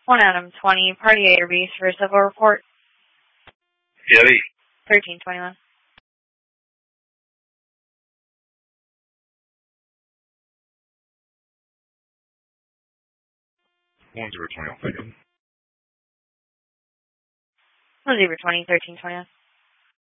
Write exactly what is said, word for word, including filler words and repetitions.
one Adam twenty, Party A or B for a civil report. Yeah, B. thirteen twenty-one. one zero twenty, I'll take it. one zero twenty, thirteen twenty-one.